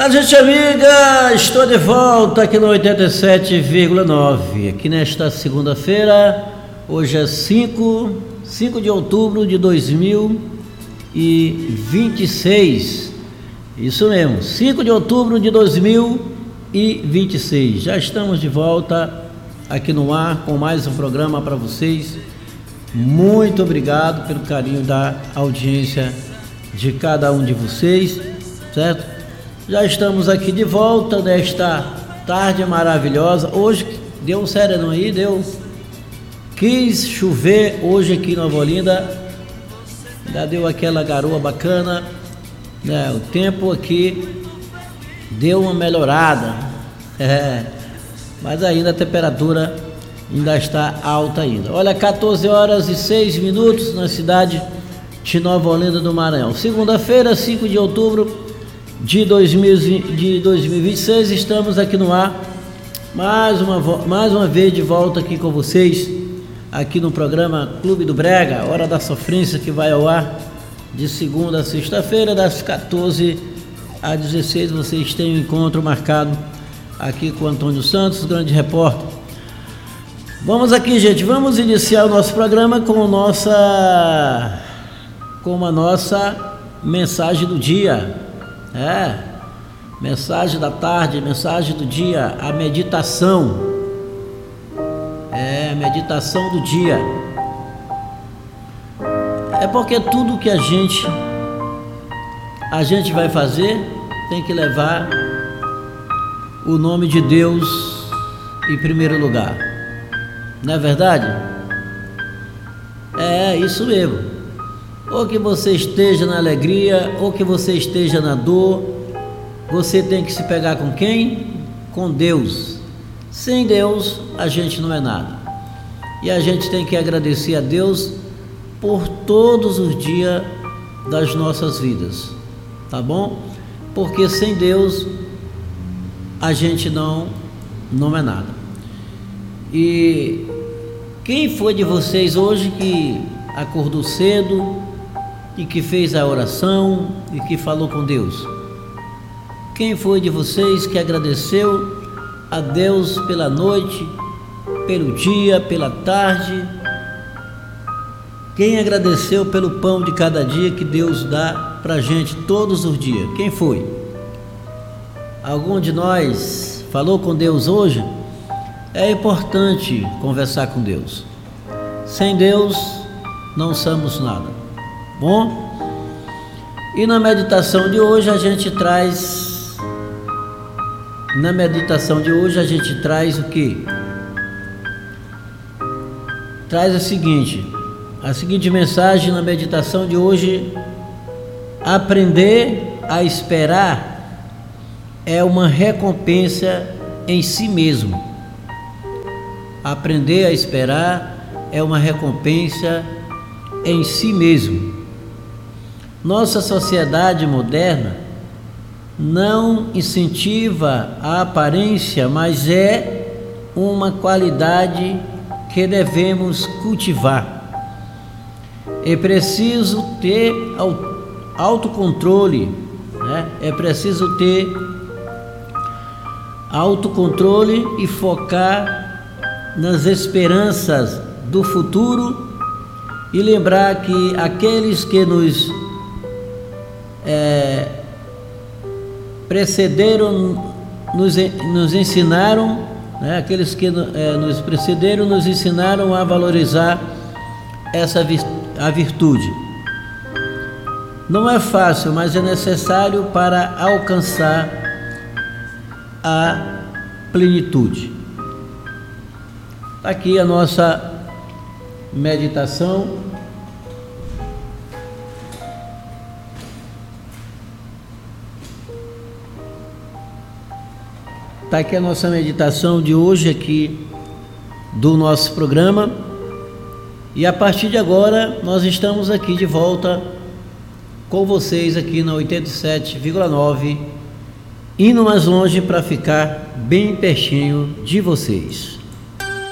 Olá, gente amiga, estou de volta aqui no 87,9, aqui nesta segunda-feira. Hoje é 5 de outubro de 2026, isso mesmo, 5 de outubro de 2026, já estamos de volta aqui no ar com mais um programa para vocês. Muito obrigado pelo carinho da audiência de cada um de vocês, certo? Já estamos aqui de volta nesta tarde maravilhosa. Hoje deu um sereno aí, quis chover hoje aqui em Nova Olinda, já deu aquela garoa bacana, né? O tempo aqui deu uma melhorada, mas ainda a temperatura ainda está alta ainda. Olha, 14 horas e 6 minutos na cidade de Nova Olinda do Maranhão. Segunda-feira, 5 de outubro de 2026, estamos aqui no ar, mais uma vez de volta aqui com vocês, aqui no programa Clube do Brega, Hora da Sofrência, que vai ao ar de segunda a sexta-feira, das 14 às 16, vocês têm um encontro marcado aqui com o Antônio Santos, grande repórter. Vamos aqui, gente, vamos iniciar o nosso programa com a nossa mensagem do dia. Mensagem da tarde, mensagem do dia, a meditação. Meditação do dia. É porque tudo que a gente vai fazer tem que levar o nome de Deus em primeiro lugar. Não é verdade? É isso mesmo. Ou que você esteja na alegria, ou que você esteja na dor, você tem que se pegar com quem? Com Deus. Sem Deus, a gente não é nada. E a gente tem que agradecer a Deus por todos os dias das nossas vidas, tá bom? Porque sem Deus, a gente não é nada. E quem foi de vocês hoje que acordou cedo e que fez a oração e que falou com Deus? Quem foi de vocês que agradeceu a Deus pela noite, pelo dia, pela tarde? Quem agradeceu pelo pão de cada dia que Deus dá pra gente todos os dias? Quem foi? Algum de nós falou com Deus hoje? É importante conversar com Deus. Sem Deus não somos nada. Bom? E na meditação de hoje a gente traz o quê? Traz a seguinte mensagem na meditação de hoje: aprender a esperar é uma recompensa em si mesmo. Aprender a esperar é uma recompensa em si mesmo. Nossa sociedade moderna não incentiva a aparência, mas é uma qualidade que devemos cultivar. É preciso ter autocontrole, né? É preciso ter autocontrole e focar nas esperanças do futuro e lembrar que aqueles que nos precederam nos ensinaram, né? Aqueles que nos precederam nos ensinaram a valorizar a virtude. Não é fácil, mas é necessário para alcançar a plenitude. Aqui a nossa meditação. Está aqui a nossa meditação de hoje aqui do nosso programa. E a partir de agora nós estamos aqui de volta com vocês aqui na 87,9, indo mais longe para ficar bem pertinho de vocês.